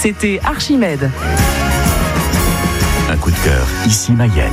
C'était Archimède. Un coup de cœur, ici Mayenne.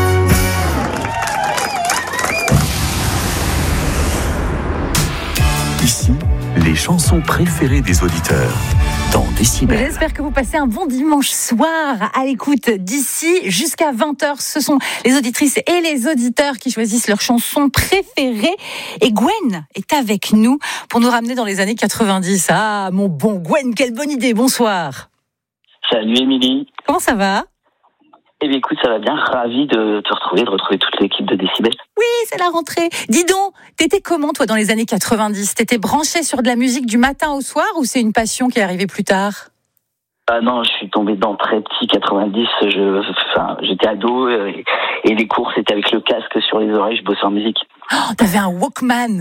Ici, les chansons préférées des auditeurs. Dans Décibel. J'espère que vous passez un bon dimanche soir à l'écoute d'ici jusqu'à 20h. Ce sont les auditrices et les auditeurs qui choisissent leurs chansons préférées. Et Gwen est avec nous pour nous ramener dans les années 90. Ah, mon bon Gwen, quelle bonne idée. Bonsoir. Salut Émilie. Comment ça va ? Eh bien écoute, ça va bien. Ravi de te retrouver, de retrouver toute l'équipe de Décibel. Oui, c'est la rentrée. Dis donc, t'étais comment toi dans les années 90 ? T'étais branché sur de la musique du matin au soir ou c'est une passion qui est arrivée plus tard ? Ah non, je suis tombé dans très petit 90. J'étais ado et les cours c'était avec le casque sur les oreilles. Je bossais en musique. Oh, t'avais un Walkman.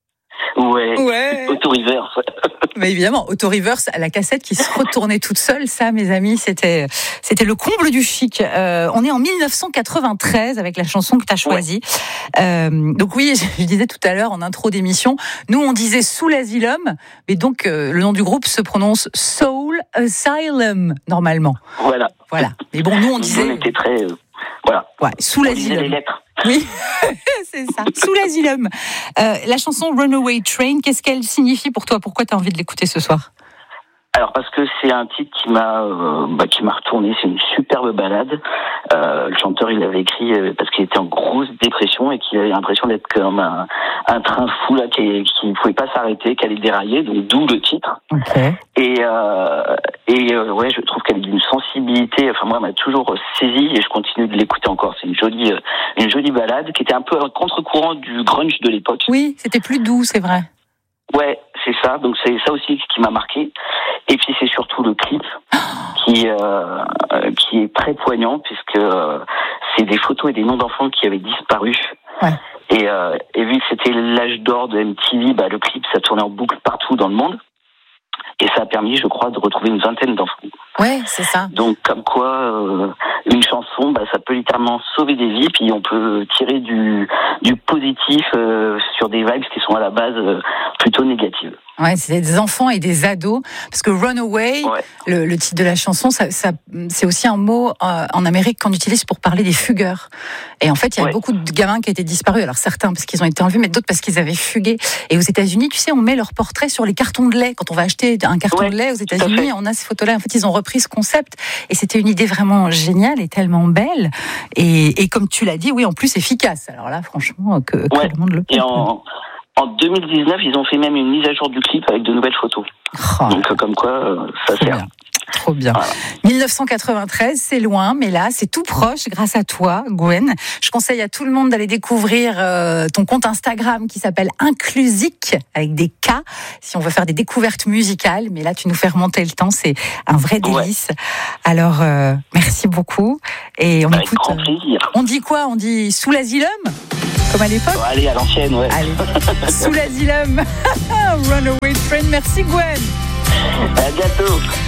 Ouais. Auto-reverse. Mais évidemment, auto-reverse, la cassette qui se retournait toute seule, ça, mes amis, c'était le comble du chic. On est en 1993 avec la chanson que tu as choisie. Ouais. Donc oui, je disais tout à l'heure en intro d'émission, nous on disait Soul Asylum, mais donc le nom du groupe se prononce Soul Asylum normalement. Voilà. Mais bon, nous on disait. On était très. Voilà. Ouais, Soul Asylum. Les lettres. Oui, c'est ça. Soul Asylum. La chanson Runaway Train, qu'est-ce qu'elle signifie pour toi ? Pourquoi tu as envie de l'écouter ce soir ? Alors parce que c'est un titre qui m'a retourné. C'est une superbe balade. Le chanteur il l'avait écrit parce qu'il était en grosse dépression et qu'il avait l'impression d'être comme un train fou là qui ne pouvait pas s'arrêter, qui allait dérailler. Donc d'où le titre. Okay. Et je trouve qu'elle est d'une sensibilité. Enfin moi, elle m'a toujours saisi et je continue de l'écouter encore. C'est une jolie balade qui était un peu un contre-courant du grunge de l'époque. Oui, c'était plus doux, c'est vrai. Ouais, c'est ça. Donc c'est ça aussi qui m'a marqué. Et puis c'est surtout le clip qui est très poignant puisque c'est des photos et des noms d'enfants qui avaient disparu. Ouais. Et vu que c'était l'âge d'or de MTV, le clip ça tournait en boucle partout dans le monde. Et ça a permis, je crois, de retrouver une vingtaine d'enfants. Ouais, c'est ça. Donc, comme quoi, une chanson, ça peut littéralement sauver des vies, puis on peut tirer du positif sur des vibes qui sont à la base plutôt négatives. Ouais, c'est des enfants et des ados, parce que Runaway, ouais. le titre de la chanson, ça, c'est aussi un mot en Amérique qu'on utilise pour parler des fugueurs. Et en fait, il y a beaucoup de gamins qui étaient disparus. Alors certains parce qu'ils ont été enlevés, mais d'autres parce qu'ils avaient fugué. Et aux États-Unis, tu sais, on met leurs portraits sur les cartons de lait. Quand on va acheter un carton de lait aux États-Unis, on a ces photos-là. En fait, ils ont repris ce concept, et c'était une idée vraiment géniale et tellement belle. Et comme tu l'as dit, oui, en plus efficace. Alors là, franchement, que le monde le peut. Et en 2019, ils ont fait même une mise à jour du clip avec de nouvelles photos. Donc, comme quoi, ça sert. Bien. Trop bien. Voilà. 1993, c'est loin, mais là, c'est tout proche grâce à toi, Gwen. Je conseille à tout le monde d'aller découvrir ton compte Instagram qui s'appelle Inclusic, avec des K, si on veut faire des découvertes musicales. Mais là, tu nous fais remonter le temps, c'est un vrai délice. Ouais. Alors, merci beaucoup. Et on avec écoute. Grand plaisir. On dit quoi ? On dit Soul Asylum ? Comme à l'époque ? Allez, à l'ancienne, ouais. Allez, Soul Asylum. Runaway Train. Merci, Gwen. À bientôt.